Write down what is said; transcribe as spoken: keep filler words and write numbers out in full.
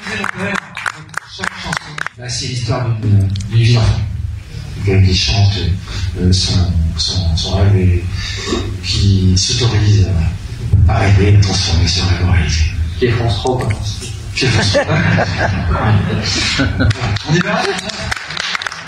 chaque chanson, bah, c'est l'histoire d'une vie d'enfant. Quelqu'un qui chante euh, son, son, son rêve et qui s'autorise à, à rêver, à transformer ce rêve en réalité. Pierre France trois, quoi. Pierre France trois. On est bien là,